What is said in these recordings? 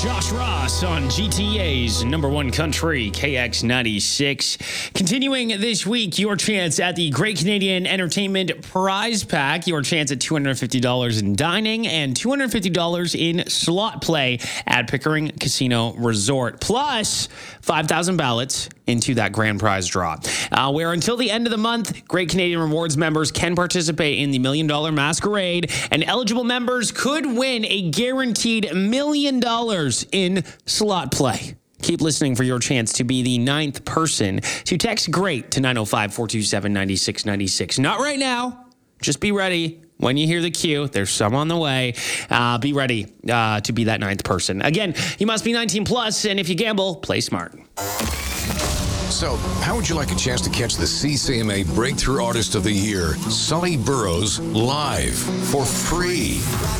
Josh Ross on GTA's number one country, KX96. Continuing this week, your chance at the Great Canadian Entertainment Prize Pack. Your chance at $250 in dining and $250 in slot play at Pickering Casino Resort. Plus 5,000 ballots into that grand prize draw. Where until the end of the month, Great Canadian Rewards members can participate in the $1 Million Masquerade, and eligible members could win a guaranteed $1 million in slot play. Keep listening for your chance to be the 9th person to text GREAT to 905-427-9696. Not right now. Just be ready. When you hear the cue, there's some on the way. Be ready to be that 9th person. Again, you must be 19 plus, and if you gamble, play smart. So, how would you like a chance to catch the CCMA Breakthrough Artist of the Year, Sully Burrows, live for free?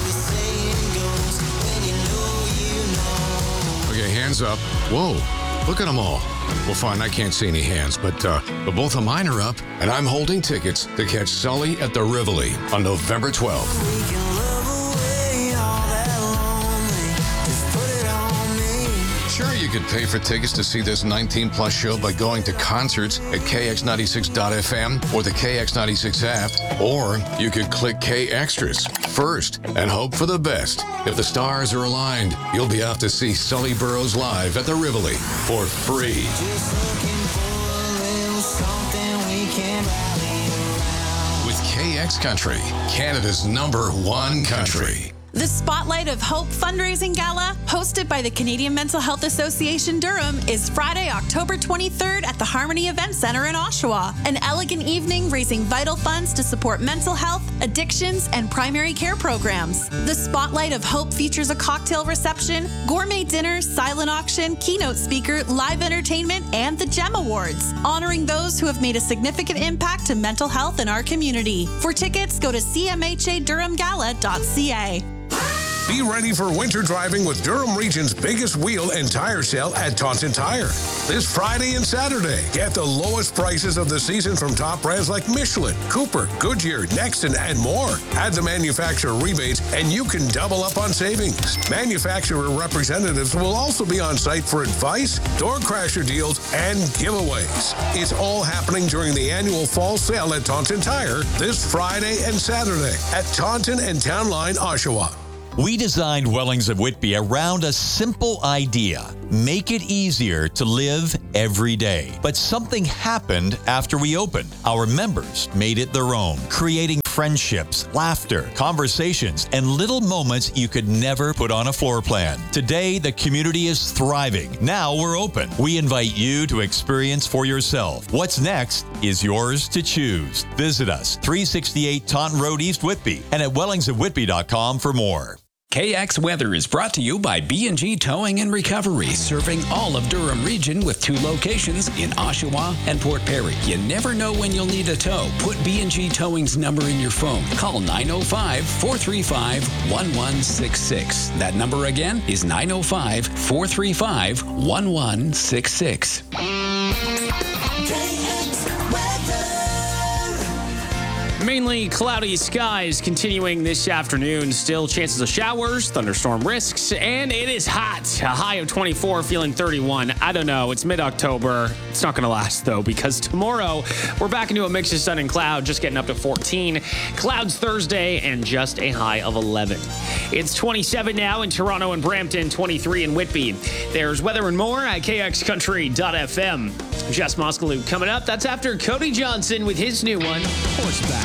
Okay, hands up. Whoa, look at them all. Well, fine, I can't see any hands, but both of mine are up, and I'm holding tickets to catch Sully at the Rivoli on November 12th. Sure, you could pay for tickets to see this 19-plus show by going to concerts at KX96.FM or the KX96 app, or you could click K Extras first and hope for the best. If the stars are aligned, you'll be out to see Sully Burrows live at the Rivoli for free. With KX Country, Canada's number one country. The Spotlight of Hope fundraising gala, hosted by the Canadian Mental Health Association Durham, is Friday, October 23rd at the Harmony Event Center in Oshawa. An elegant evening raising vital funds to support mental health, addictions, and primary care programs. The Spotlight of Hope features a cocktail reception, gourmet dinner, silent auction, keynote speaker, live entertainment, and the GEM Awards, honoring those who have made a significant impact to mental health in our community. For tickets, go to cmhadurhamgala.ca. Be ready for winter driving with Durham Region's biggest wheel and tire sale at Taunton Tire. This Friday and Saturday, get the lowest prices of the season from top brands like Michelin, Cooper, Goodyear, Nexton, and more. Add the manufacturer rebates, and you can double up on savings. Manufacturer representatives will also be on site for advice, door crasher deals, and giveaways. It's all happening during the annual fall sale at Taunton Tire this Friday and Saturday at Taunton and Town Line, Oshawa. We designed Wellings of Whitby around a simple idea: make it easier to live every day. But something happened after we opened. Our members made it their own, creating friendships, laughter, conversations, and little moments you could never put on a floor plan. Today, the community is thriving. Now we're open. We invite you to experience for yourself. What's next is yours to choose. Visit us, 368 Taunton Road, East Whitby, and at wellingsofwhitby.com for more. KX Weather is brought to you by B&G Towing and Recovery, serving all of Durham Region with 2 locations in Oshawa and Port Perry. You never know when you'll need a tow. Put B&G Towing's number in your phone. Call 905-435-1166. That number again is 905-435-1166. Mainly cloudy skies continuing this afternoon. Still chances of showers, thunderstorm risks, and it is hot. A high of 24, feeling 31. I don't know. It's mid-October. It's not going to last, though, because tomorrow we're back into a mix of sun and cloud, just getting up to 14. Clouds Thursday, and just a high of 11. It's 27 now in Toronto and Brampton, 23 in Whitby. There's weather and more at kxcountry.fm. Jess Moskaluke coming up. That's after Cody Johnson with his new one, Horseback.